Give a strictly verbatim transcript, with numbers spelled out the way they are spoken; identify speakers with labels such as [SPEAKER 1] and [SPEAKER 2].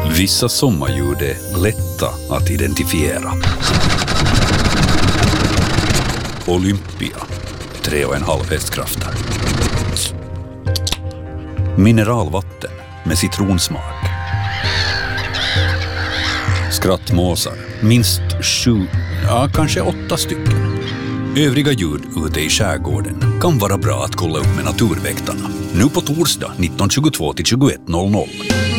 [SPEAKER 1] Vissa sommarljud är lätta att identifiera. Olympia, tre och en halv hästkrafter. Mineralvatten med citronsmak. Skrattmåsar, minst sju, ja kanske åtta stycken. Övriga ljud ute i skärgården kan vara bra att kolla upp med Naturväktarna. Nu på torsdag nitton tjugotvå till tjugoett noll noll.